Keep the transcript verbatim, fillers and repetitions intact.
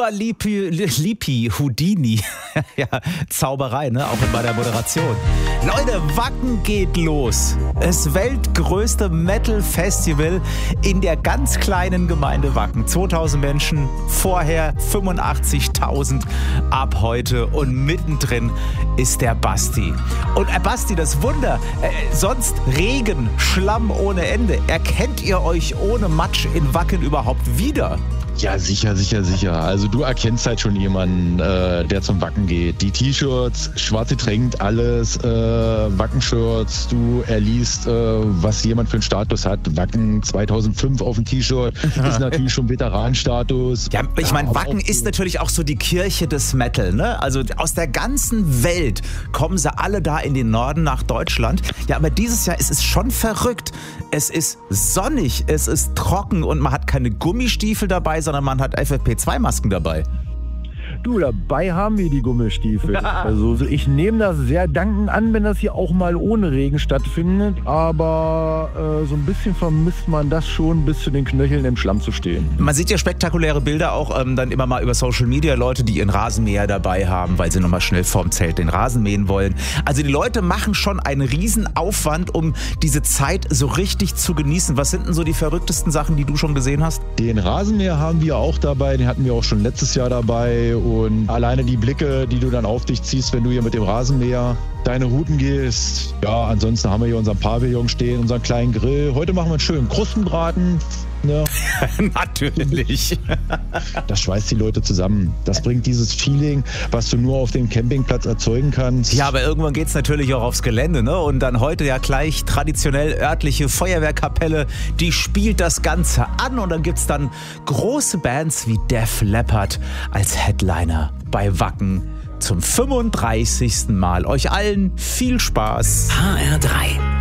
Dua Lipi, Lipi Houdini. Ja, Zauberei, ne? Auch bei der Moderation. Leute, Wacken geht los. Das weltgrößte Metal-Festival in der ganz kleinen Gemeinde Wacken. zweitausend Menschen, vorher fünfundachtzigtausend ab heute und mittendrin ist der Basti. Und äh, Basti, das Wunder, äh, sonst Regen, Schlamm ohne Ende. Erkennt ihr euch ohne Matsch in Wacken überhaupt wieder? Ja, sicher, sicher, sicher. Also du erkennst halt schon jemanden, äh, der zum Wacken geht. Die T-Shirts, schwarz getränkt, alles, äh, Wacken-Shirts. Du erliest, äh, was jemand für einen Status hat. Wacken zweitausendfünf auf dem T-Shirt ist natürlich schon Veteranenstatus. Ja, ich ja, meine, Wacken ist natürlich auch so die Kirche des Metal, ne? Also aus der ganzen Welt kommen sie alle da in den Norden nach Deutschland. Ja, aber dieses Jahr ist es schon verrückt. Es ist sonnig, es ist trocken und man hat keine Gummistiefel dabei, sondern man hat F F P zwei Masken dabei. Du, dabei haben wir die Gummistiefel. Also ich nehme das sehr dankend an, wenn das hier auch mal ohne Regen stattfindet. Aber äh, so ein bisschen vermisst man das schon, bis zu den Knöcheln im Schlamm zu stehen. Man sieht ja spektakuläre Bilder auch ähm, dann immer mal über Social Media. Leute, die ihren Rasenmäher dabei haben, weil sie nochmal schnell vorm Zelt den Rasen mähen wollen. Also die Leute machen schon einen riesen Aufwand, um diese Zeit so richtig zu genießen. Was sind denn so die verrücktesten Sachen, die du schon gesehen hast? Den Rasenmäher haben wir auch dabei. Den hatten wir auch schon letztes Jahr dabei. Und alleine die Blicke, die du dann auf dich ziehst, wenn du hier mit dem Rasenmäher deine Routen gehst. Ja, ansonsten haben wir hier unseren Pavillon stehen, unseren kleinen Grill. Heute machen wir einen schönen Krustenbraten. Ne? Natürlich. Das schweißt die Leute zusammen. Das bringt dieses Feeling, was du nur auf dem Campingplatz erzeugen kannst. Ja, aber irgendwann geht's natürlich auch aufs Gelände, ne? Und dann heute ja gleich traditionell örtliche Feuerwehrkapelle, die spielt das Ganze an und dann gibt's dann große Bands wie Def Leppard als Headliner bei Wacken zum fünfunddreißigsten Mal. Euch allen viel Spaß. H R drei